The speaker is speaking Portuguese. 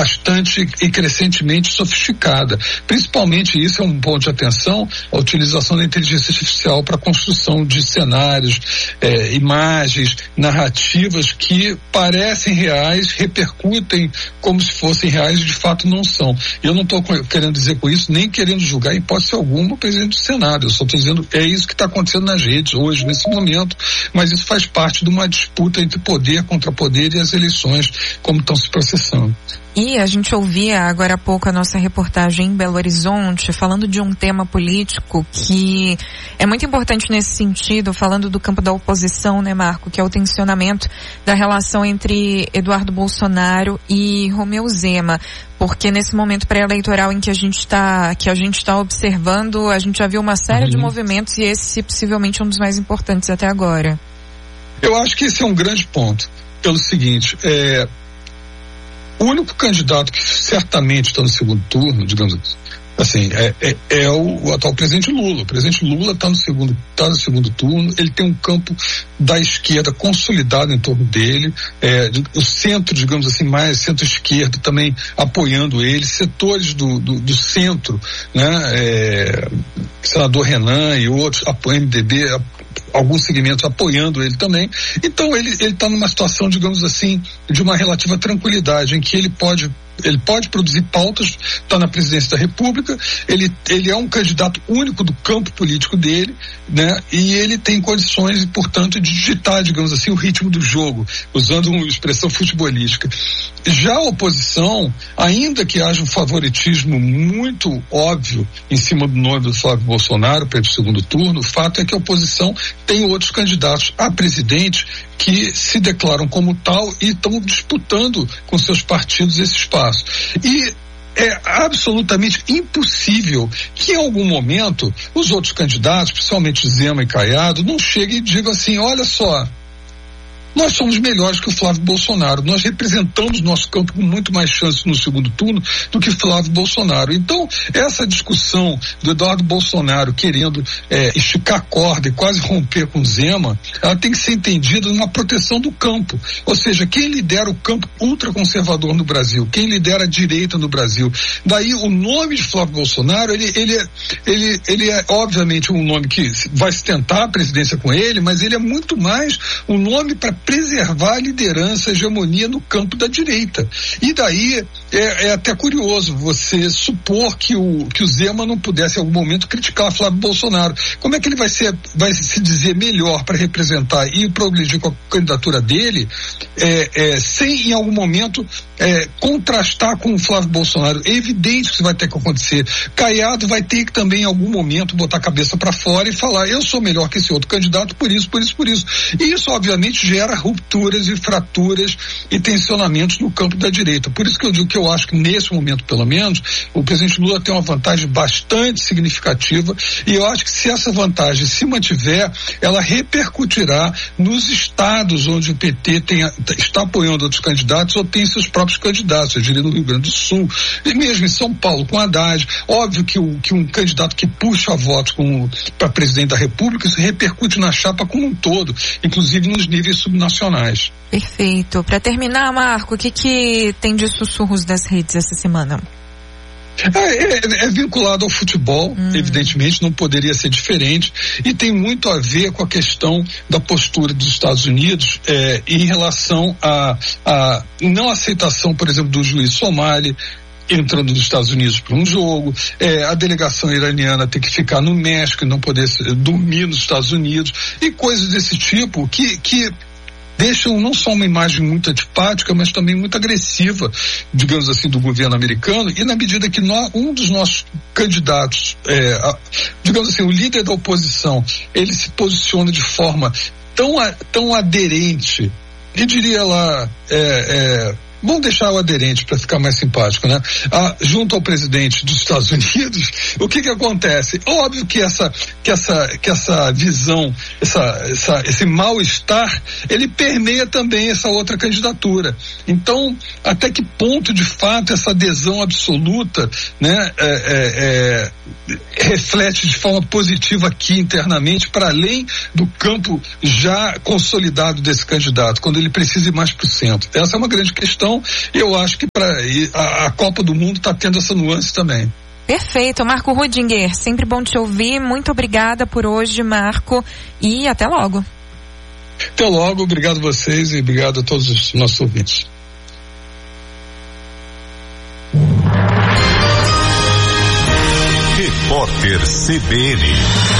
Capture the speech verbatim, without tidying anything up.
bastante e crescentemente sofisticada. Principalmente isso é um ponto de atenção, a utilização da inteligência artificial para a construção de cenários, eh, imagens, narrativas que parecem reais, repercutem como se fossem reais e de fato não são. Eu não estou querendo dizer com isso, nem querendo julgar em hipótese alguma o presidente do Senado. Eu só estou dizendo, é isso que está acontecendo nas redes hoje, nesse momento, mas isso faz parte de uma disputa entre poder contra poder e as eleições, como estão se processando. E a gente ouvia agora há pouco a nossa reportagem em Belo Horizonte falando de um tema político que é muito importante nesse sentido, falando do campo da oposição, né, Marco, que é o tensionamento da relação entre Eduardo Bolsonaro e Romeu Zema, porque nesse momento pré-eleitoral em que a gente está que a gente está observando, a gente já viu uma série uhum. de movimentos e esse possivelmente é um dos mais importantes até agora. Eu acho que esse é um grande ponto, pelo seguinte, é o único candidato que certamente está no segundo turno, digamos assim, é, é, é o, o atual presidente Lula. O presidente Lula está no segundo, tá no segundo turno, ele tem um campo da esquerda consolidado em torno dele, é, o centro, digamos assim, mais centro-esquerda também apoiando ele, setores do, do, do centro, né, é, senador Renan e outros, a M D B, a, alguns segmentos apoiando ele também. Então ele ele está numa situação, digamos assim, de uma relativa tranquilidade, em que ele pode ele pode produzir pautas, está na presidência da República, ele, ele é um candidato único do campo político dele, né? E ele tem condições, portanto, de digitar, digamos assim, o ritmo do jogo, usando uma expressão futebolística. Já a oposição, ainda que haja um favoritismo muito óbvio em cima do nome do Flávio Bolsonaro para o segundo turno, o fato é que a oposição tem outros candidatos a presidente que se declaram como tal e estão disputando com seus partidos esse espaço. E é absolutamente impossível que em algum momento os outros candidatos, principalmente Zema e Caiado, não cheguem e digam assim, olha só, nós somos melhores que o Flávio Bolsonaro, nós representamos nosso campo com muito mais chance no segundo turno do que Flávio Bolsonaro. Então, essa discussão do Eduardo Bolsonaro querendo é, esticar a corda e quase romper com Zema, ela tem que ser entendida numa proteção do campo. Ou seja, quem lidera o campo ultraconservador no Brasil, quem lidera a direita no Brasil. Daí o nome de Flávio Bolsonaro, ele, ele, é, ele, ele é obviamente um nome que vai se tentar a presidência com ele, mas ele é muito mais um nome para preservar a liderança, a hegemonia no campo da direita. E daí é, é até curioso você supor que o, que o Zema não pudesse em algum momento criticar Flávio Bolsonaro. Como é que ele vai, ser, vai se dizer melhor para representar e progredir com a candidatura dele é, é, sem em algum momento é, contrastar com o Flávio Bolsonaro? É evidente que isso vai ter que acontecer. Caiado vai ter que também em algum momento botar a cabeça para fora e falar, eu sou melhor que esse outro candidato por isso, por isso, por isso. E isso obviamente gera rupturas e fraturas e tensionamentos no campo da direita. Por isso que eu digo que eu acho que nesse momento, pelo menos, o presidente Lula tem uma vantagem bastante significativa e eu acho que se essa vantagem se mantiver, ela repercutirá nos estados onde o P T tem, está apoiando outros candidatos ou tem seus próprios candidatos, eu diria no Rio Grande do Sul, e mesmo em São Paulo com Haddad. Óbvio que, o, que um candidato que puxa votos para presidente da República, isso repercute na chapa como um todo, inclusive nos níveis subnacionais. Perfeito. Para terminar, Marco, o que que tem de sussurros das redes essa semana? É, é, é vinculado ao futebol, hum. evidentemente, não poderia ser diferente, e tem muito a ver com a questão da postura dos Estados Unidos é, em relação à a, a não aceitação, por exemplo, do juiz Somali entrando nos Estados Unidos para um jogo, é, a delegação iraniana ter que ficar no México e não poder dormir nos Estados Unidos, e coisas desse tipo que, que deixam não só uma imagem muito antipática, mas também muito agressiva, digamos assim, do governo americano, e na medida que nós, um dos nossos candidatos, é, a, digamos assim, o líder da oposição, ele se posiciona de forma tão, a, tão aderente, eu diria lá, é, é, vamos deixar o aderente para ficar mais simpático, né? Ah, junto ao presidente dos Estados Unidos, o que que acontece? Óbvio que essa, que essa, que essa visão, essa, essa, esse mal-estar, ele permeia também essa outra candidatura. Então, até que ponto, de fato, essa adesão absoluta, né, é, é, é, reflete de forma positiva aqui internamente, para além do campo já consolidado desse candidato, quando ele precisa ir mais para o centro? Essa é uma grande questão. Então, eu acho que pra, a, a Copa do Mundo está tendo essa nuance também. Perfeito. Marco Rudinger, sempre bom te ouvir. Muito obrigada por hoje, Marco, e até logo. Até logo, obrigado a vocês e obrigado a todos os nossos ouvintes. Repórter C B N.